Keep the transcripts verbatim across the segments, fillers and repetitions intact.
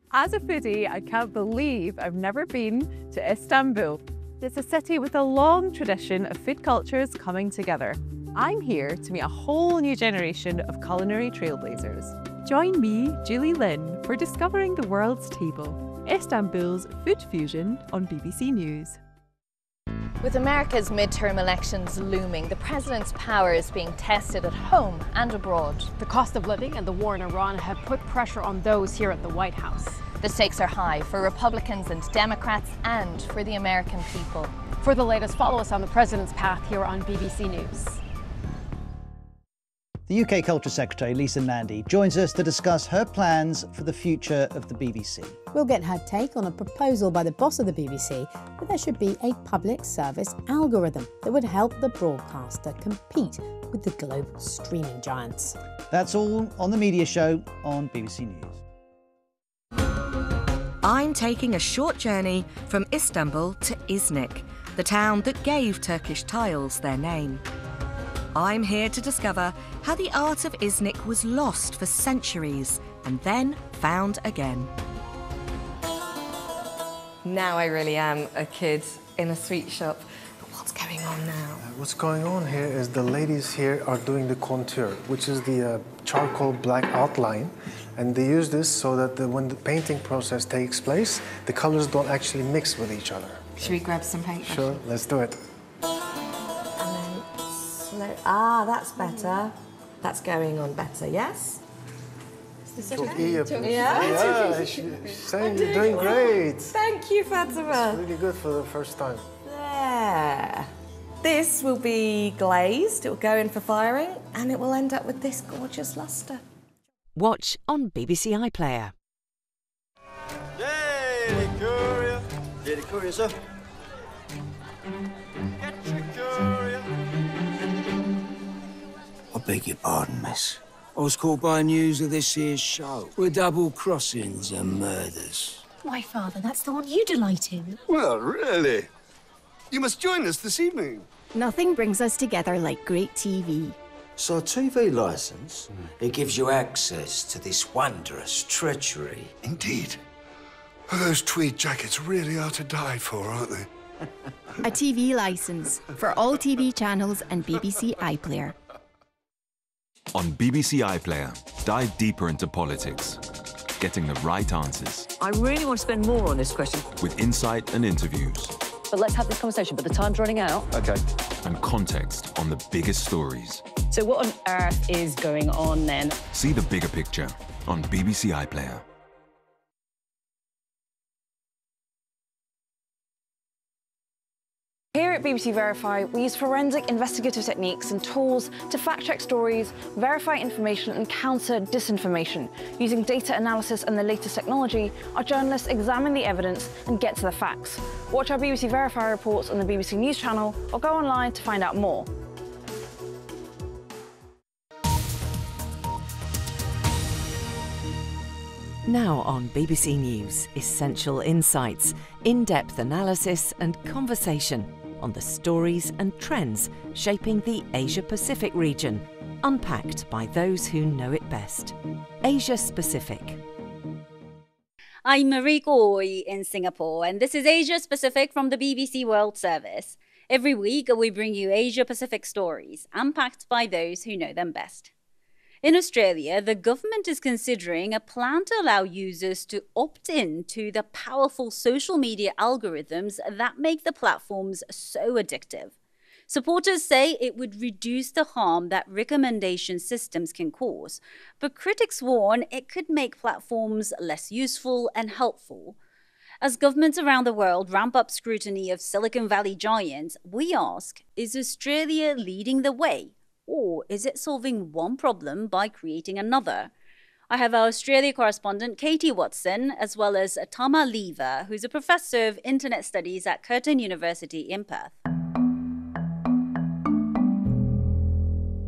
As a foodie, I can't believe I've never been to Istanbul. It's a city with a long tradition of food cultures coming together. I'm here to meet a whole new generation of culinary trailblazers. Join me, Julie Lynn, for Discovering the World's Table, Istanbul's food fusion on B B C News. With America's midterm elections looming, the president's power is being tested at home and abroad. The cost of living and the war in Iran have put pressure on those here at the White House. The stakes are high for Republicans and Democrats and for the American people. For the latest, follow us on the president's path here on B B C News. The U K Culture Secretary, Lisa Nandy, joins us to discuss her plans for the future of the B B C. We'll get her take on a proposal by the boss of the B B C that there should be a public service algorithm that would help the broadcaster compete with the global streaming giants. That's all on The Media Show on B B C News. I'm taking a short journey from Istanbul to Iznik, the town that gave Turkish tiles their name. I'm here to discover how the art of Iznik was lost for centuries and then found again. Now I really am a kid in a sweet shop. But what's going on now? Uh, what's going on here is the ladies here are doing the contour, which is the uh, charcoal black outline. And they use this so that the, when the painting process takes place, the colors don't actually mix with each other. Should we grab some paint? Sure, let's do it. Ah, that's better. That's going on better, yes? Çok iyi yapıyorsun. Yeah? Yeah, she's saying you're doing great. Thank you, Fatima. It's really good for the first time. There. This will be glazed, it will go in for firing, and it will end up with this gorgeous lustre. Watch on B B C iPlayer. Yay, courier. Yeah, the courier, sir. Get your courier. I beg your pardon, miss. I was called by news of this here show with double crossings and murders. Why, Father, that's the one you delight in. Well, really? You must join us this evening. Nothing brings us together like great T V. So a T V licence, it gives you access to this wondrous treachery. Indeed. Those tweed jackets really are to die for, aren't they? A T V licence for all T V channels and B B C iPlayer. On B B C iPlayer, dive deeper into politics, getting the right answers. I really want to spend more on this question. With insight and interviews. But let's have this conversation, but the time's running out. Okay. And context on the biggest stories. So what on earth is going on then? See the bigger picture on B B C iPlayer. Here at B B C Verify, we use forensic investigative techniques and tools to fact-check stories, verify information and counter disinformation. Using data analysis and the latest technology, our journalists examine the evidence and get to the facts. Watch our B B C Verify reports on the B B C News channel or go online to find out more. Now on B B C News, essential insights, in-depth analysis and conversation on the stories and trends shaping the Asia-Pacific region, unpacked by those who know it best. Asia-Pacific. I'm Marie Goy in Singapore, and this is Asia-Pacific from the B B C World Service. Every week, we bring you Asia-Pacific stories, unpacked by those who know them best. In Australia, the government is considering a plan to allow users to opt in to the powerful social media algorithms that make the platforms so addictive. Supporters say it would reduce the harm that recommendation systems can cause, but critics warn it could make platforms less useful and helpful. As governments around the world ramp up scrutiny of Silicon Valley giants, we ask, is Australia leading the way? Or is it solving one problem by creating another? I have our Australia correspondent Katie Watson, as well as Tama Lever, who's a professor of Internet Studies at Curtin University in Perth.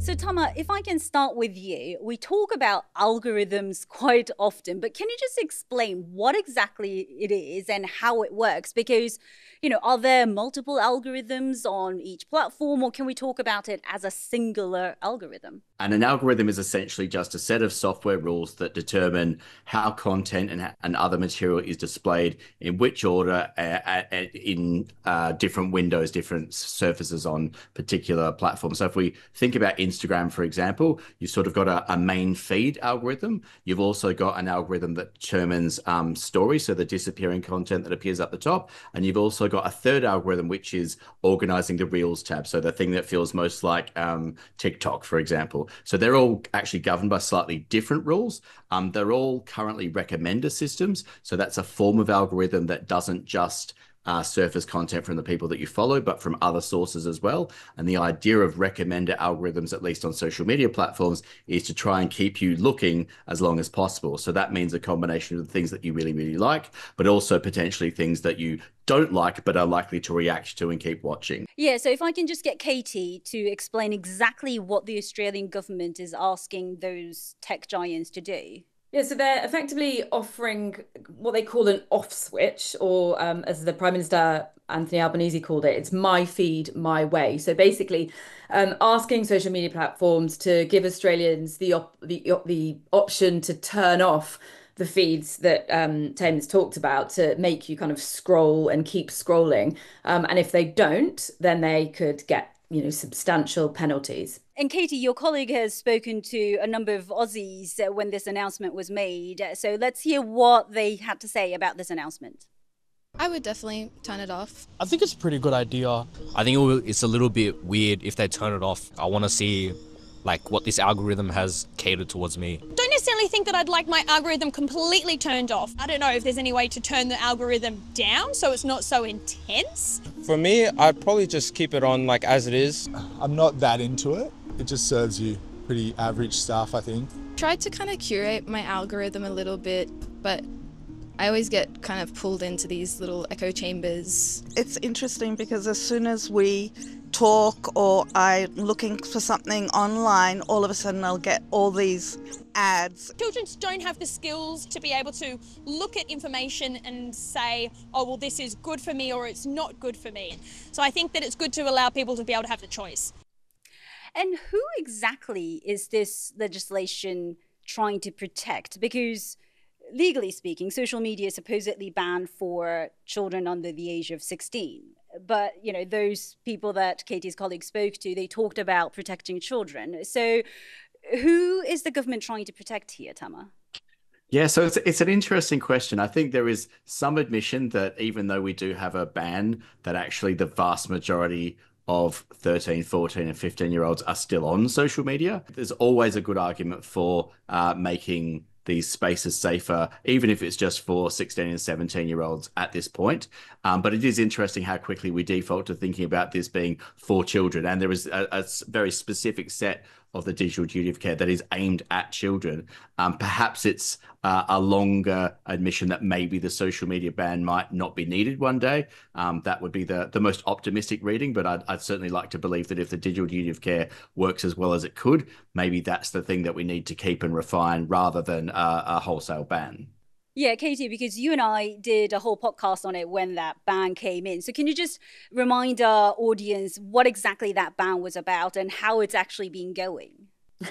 So Tama, if I can start with you, we talk about algorithms quite often, but can you just explain what exactly it is and how it works? Because, you know, are there multiple algorithms on each platform, or can we talk about it as a singular algorithm? And an algorithm is essentially just a set of software rules that determine how content and, and other material is displayed in which order uh, in uh, different windows, different surfaces on particular platforms. So if we think about Instagram, for example, you've sort of got a, a main feed algorithm. You've also got an algorithm that determines um, stories, so the disappearing content that appears at the top. And you've also got a third algorithm, which is organizing the Reels tab, so the thing that feels most like um, TikTok, for example. So they're all actually governed by slightly different rules. Um, they're all currently recommender systems. So that's a form of algorithm that doesn't just uh, surface content from the people that you follow, but from other sources as well. And the idea of recommender algorithms, at least on social media platforms, is to try and keep you looking as long as possible. So that means a combination of the things that you really, really like, but also potentially things that you don't like, but are likely to react to and keep watching. Yeah, so if I can just get Katie to explain exactly what the Australian government is asking those tech giants to do. Yeah, so they're effectively offering what they call an off switch, or um, as the Prime Minister Anthony Albanese called it, it's my feed, my way. So basically um, asking social media platforms to give Australians the, op the, op the option to turn off the feeds that um, Tame's talked about, to make you kind of scroll and keep scrolling. Um, and if they don't, then they could get, you know, substantial penalties. And Katie, your colleague has spoken to a number of Aussies when this announcement was made. So let's hear what they had to say about this announcement. I would definitely turn it off. I think it's a pretty good idea. I think it's a little bit weird if they turn it off. I want to see like what this algorithm has catered towards me. Don't necessarily think that I'd like my algorithm completely turned off. I don't know if there's any way to turn the algorithm down so it's not so intense. For me, I'd probably just keep it on like as it is. I'm not that into it. It just serves you pretty average stuff, I think. Tried to kind of curate my algorithm a little bit, but I always get kind of pulled into these little echo chambers. It's interesting because as soon as we talk or I'm looking for something online, all of a sudden I'll get all these ads. Children don't have the skills to be able to look at information and say, oh, well, this is good for me or it's not good for me. So I think that it's good to allow people to be able to have the choice. And who exactly is this legislation trying to protect? Because legally speaking, social media is supposedly banned for children under the age of sixteen. But, you know, those people that Katie's colleague spoke to, they talked about protecting children. So who is the government trying to protect here, Tama? Yeah, so it's, it's an interesting question. I think there is some admission that even though we do have a ban, that actually the vast majority of thirteen, fourteen and fifteen year olds are still on social media. There's always a good argument for uh, making these spaces safer, even if it's just for sixteen and seventeen year olds at this point. Um, but it is interesting how quickly we default to thinking about this being for children. And there is a, a very specific set of the digital duty of care that is aimed at children. Um, perhaps it's uh, a longer admission that maybe the social media ban might not be needed one day. Um, that would be the, the most optimistic reading, but I'd, I'd certainly like to believe that if the digital duty of care works as well as it could, maybe that's the thing that we need to keep and refine rather than uh, a wholesale ban. Yeah, Katie, because you and I did a whole podcast on it when that ban came in. So can you just remind our audience what exactly that ban was about and how it's actually been going?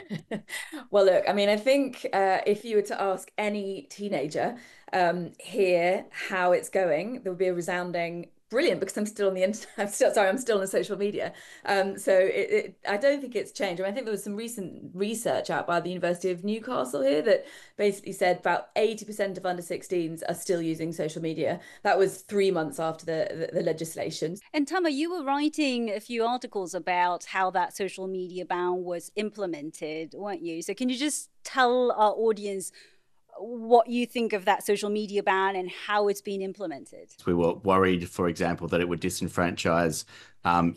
Well, look, I mean, I think uh, if you were to ask any teenager um, here how it's going, there would be a resounding brilliant, because I'm still on the internet. I'm still, sorry, I'm still on social media. Um, so it, it, I don't think it's changed. I mean, I think there was some recent research out by the University of Newcastle here that basically said about eighty percent of under sixteens are still using social media. That was three months after the, the, the legislation. And Tama, you were writing a few articles about how that social media ban was implemented, weren't you? So can you just tell our audience what you think of that social media ban and how it's been implemented? We were worried, for example, that it would disenfranchise um,